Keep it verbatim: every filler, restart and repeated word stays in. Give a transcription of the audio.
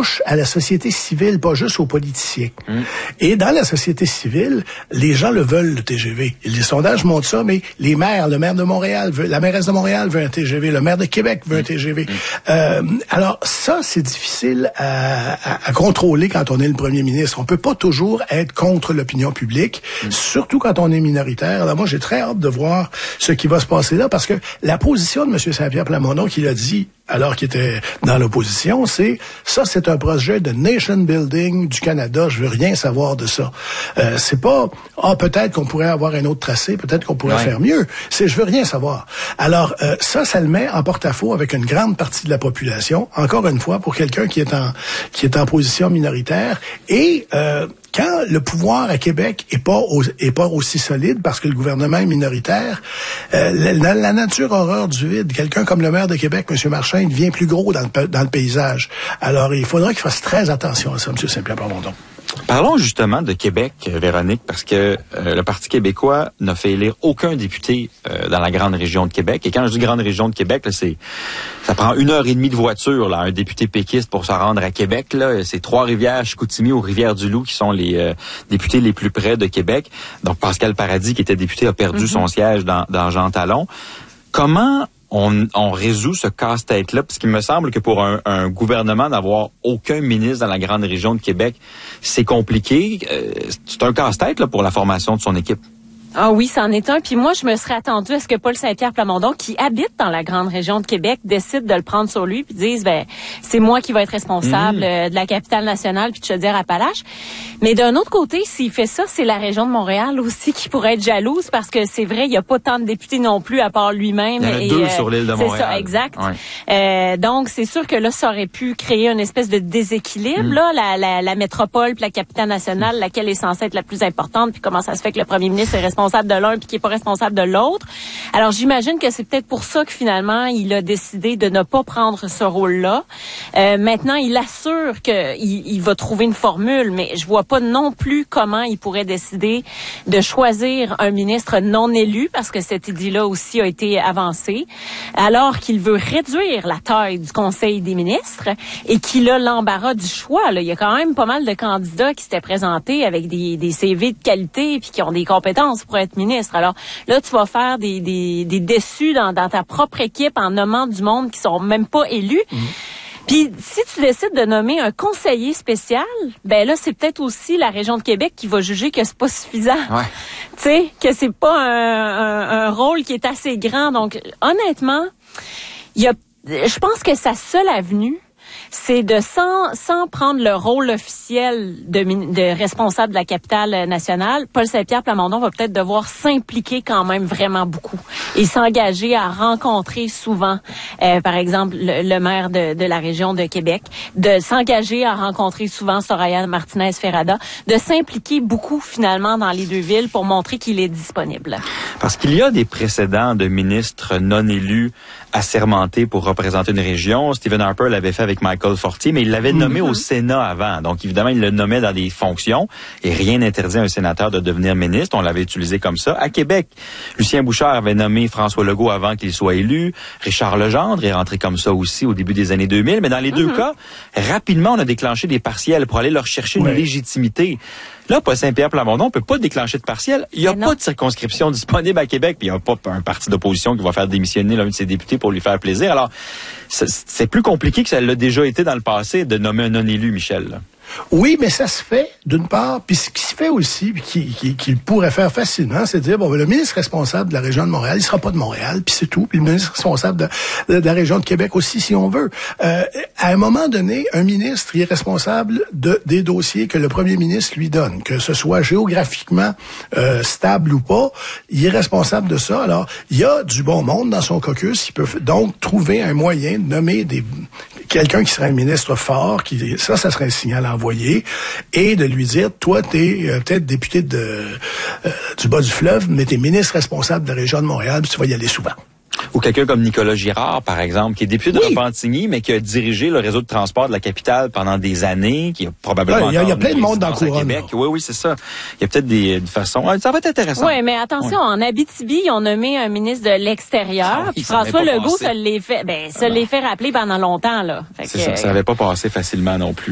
touche à la société civile, pas juste aux politiciens. Mmh. Et dans la société civile, les gens le veulent, le T G V. Et les sondages montrent ça, mais les maires, le maire de Montréal, veut, la mairesse de Montréal veut un T G V, le maire de Québec veut mmh. un T G V. Mmh. Euh, alors ça, c'est difficile à, à, à contrôler quand on est le premier ministre. On peut pas toujours être contre l'opinion publique, mmh. surtout quand on est minoritaire. Alors moi, j'ai très hâte de voir ce qui va se passer là, parce que la position de M. Saint-Pierre Plamondon, qu'il a dit alors qu'il était dans l'opposition, c'est ça, c'est un projet de nation building du Canada. Je veux rien savoir de ça. Euh, c'est pas ah peut-être qu'on pourrait avoir un autre tracé, peut-être qu'on pourrait ouais. faire mieux. C'est je veux rien savoir. Alors euh, ça, ça le met en porte-à-faux avec une grande partie de la population. Encore une fois, pour quelqu'un qui est en qui est en position minoritaire et euh, quand le pouvoir à Québec est pas au, est pas aussi solide parce que le gouvernement est minoritaire, euh, la, la nature horreur du vide. Quelqu'un comme le maire de Québec, M. Marchand, il devient plus gros dans le, dans le paysage. Alors, il faudra qu'il fasse très attention à ça, M. Saint-Pierre Plamondon. Parlons justement de Québec, Véronique, parce que euh, le Parti québécois n'a fait élire aucun député euh, dans la grande région de Québec. Et quand je dis grande région de Québec, là, c'est ça prend une heure et demie de voiture, là, un député péquiste pour se rendre à Québec. Là, c'est Trois-Rivières, Chicoutimi ou Rivière-du-Loup qui sont les euh, députés les plus près de Québec. Donc Pascal Paradis, qui était député, a perdu mm-hmm. son siège dans, dans Jean Talon. Comment On, on résout ce casse-tête-là, parce qu'il me semble que pour un, un gouvernement d'avoir aucun ministre dans la grande région de Québec, c'est compliqué. Euh, c'est un casse-tête là, pour la formation de son équipe. Ah oui, c'en est un. Puis moi, je me serais attendue à ce que Paul Saint-Pierre Plamondon, qui habite dans la grande région de Québec, décide de le prendre sur lui puis dise, ben, c'est moi qui vais être responsable mmh. de la capitale nationale puis de Chaudière-Appalaches. Mais d'un autre côté, s'il fait ça, c'est la région de Montréal aussi qui pourrait être jalouse parce que c'est vrai, il n'y a pas tant de députés non plus à part lui-même. Il y en a et, deux euh, sur l'île de Montréal. C'est ça, exact. Ouais. Euh, donc, c'est sûr que là, ça aurait pu créer une espèce de déséquilibre. Mmh. Là, la, la, la métropole puis la capitale nationale, mmh. laquelle est censée être la plus importante, puis comment ça se fait que le premier ministre est responsable de l'un puis qui est pas responsable de l'autre. Alors, j'imagine que c'est peut-être pour ça que finalement, il a décidé de ne pas prendre ce rôle-là. Euh, maintenant, il assure qu'il il va trouver une formule, mais je vois pas non plus comment il pourrait décider de choisir un ministre non élu, parce que cette idée-là aussi a été avancée, alors qu'il veut réduire la taille du Conseil des ministres et qu'il a l'embarras du choix. Là. Il y a quand même pas mal de candidats qui s'étaient présentés avec des, des C V de qualité puis qui ont des compétences pour être ministre. Alors là, tu vas faire des, des, des déçus dans, dans ta propre équipe en nommant du monde qui sont même pas élus. Mmh. Puis si tu décides de nommer un conseiller spécial, ben là, c'est peut-être aussi la région de Québec qui va juger que c'est pas suffisant. Ouais. Tu sais, que c'est pas un, un, un rôle qui est assez grand. Donc, honnêtement, il y a, je pense que sa seule avenue, c'est de sans sans prendre le rôle officiel de, de responsable de la capitale nationale, Paul Saint-Pierre Plamondon va peut-être devoir s'impliquer quand même vraiment beaucoup et s'engager à rencontrer souvent, euh, par exemple, le, le maire de, de la région de Québec, de s'engager à rencontrer souvent Soraya Martinez-Ferrada, de s'impliquer beaucoup finalement dans les deux villes pour montrer qu'il est disponible. Parce qu'il y a des précédents de ministres non élus assermentés pour représenter une région. Stephen Harper l'avait fait avec Michael Fortier, mais il l'avait nommé mm-hmm. au Sénat avant. Donc, évidemment, il le nommait dans des fonctions et rien n'interdit à un sénateur de devenir ministre. On l'avait utilisé comme ça. À Québec, Lucien Bouchard avait nommé François Legault avant qu'il soit élu. Richard Legendre est rentré comme ça aussi au début des années deux mille. Mais dans les mm-hmm. deux cas, rapidement, on a déclenché des partiels pour aller leur chercher une ouais. légitimité. Là, Paul Saint-Pierre Plamondon ne peut pas déclencher de partiel. Il n'y a mais pas non. de circonscription disponible à Québec, puis il n'y a pas un parti d'opposition qui va faire démissionner l'un de ses députés pour lui faire plaisir. Alors, c'est, c'est plus compliqué que ça l'a déjà été dans le passé de nommer un non-élu, Michel. Là. Oui, mais ça se fait, d'une part, puis ce qui se fait aussi, puis qu'il qui, qui pourrait faire facilement, c'est de dire, bon, ben, le ministre responsable de la région de Montréal, il sera pas de Montréal, puis c'est tout, puis le ministre responsable de, de, de la région de Québec aussi, si on veut. Euh, à un moment donné, un ministre, il est responsable de, des dossiers que le premier ministre lui donne, que ce soit géographiquement euh, stable ou pas, il est responsable de ça. Alors, il y a du bon monde dans son caucus, il peut donc trouver un moyen de nommer des quelqu'un qui serait un ministre fort, qui ça, ça serait un signal envoyé, et de lui dire, toi, t'es euh, peut-être député de euh, du bas du fleuve, mais t'es ministre responsable de la région de Montréal, puis tu vas y aller souvent. Ou quelqu'un comme Nicolas Girard, par exemple, qui est député de oui. Repentigny, mais qui a dirigé le réseau de transport de la capitale pendant des années, qui a probablement... Il ouais, y, y a plein de monde dans le couronne. Québec. Oui, oui, c'est ça. Il y a peut-être des, des façons... Ça va être intéressant. Oui, mais attention, ouais. en Abitibi, ils ont nommé un ministre de l'extérieur, ah, oui, puis François Legault, ça l'est fait, ben, ça l'est fait rappeler pendant longtemps, là. Fait c'est que, ça, ça n'avait pas passé facilement non plus.